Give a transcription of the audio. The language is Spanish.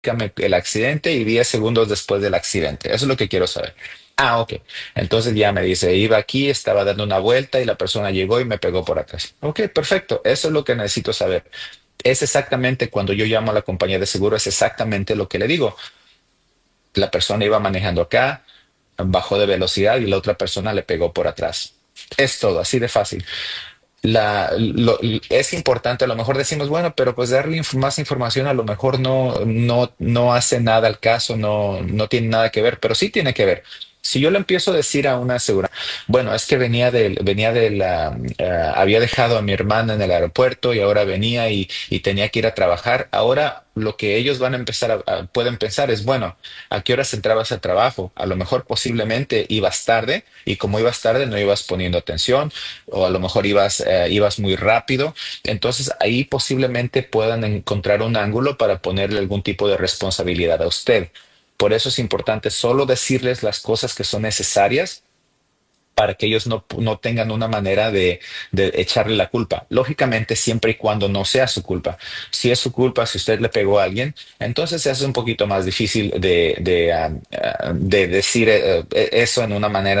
el accidente y 10 segundos después del accidente. Eso es lo que quiero saber. Ah, ok. Entonces ya me dice, iba aquí, estaba dando una vuelta y la persona llegó y me pegó por atrás. Ok, perfecto. Eso es lo que necesito saber. Es exactamente cuando yo llamo a la compañía de seguro, es exactamente lo que le digo. La persona iba manejando acá, bajó de velocidad y la otra persona le pegó por atrás. Es todo, así de fácil. Es importante, a lo mejor decimos, bueno, pero pues darle más información a lo mejor no hace nada al caso, no tiene nada que ver, pero sí tiene que ver. Si yo le empiezo a decir a una aseguradora, bueno, es que había dejado a mi hermana en el aeropuerto y ahora venía y tenía que ir a trabajar. Ahora lo que ellos van a empezar pueden pensar es, bueno, ¿a qué horas entrabas al trabajo? A lo mejor posiblemente ibas tarde y como ibas tarde no ibas poniendo atención o a lo mejor ibas muy rápido. Entonces ahí posiblemente puedan encontrar un ángulo para ponerle algún tipo de responsabilidad a usted. Por eso es importante solo decirles las cosas que son necesarias para que ellos no tengan una manera de echarle la culpa. Lógicamente, siempre y cuando no sea su culpa. Si es su culpa, si usted le pegó a alguien, entonces se hace un poquito más difícil de decir eso en una manera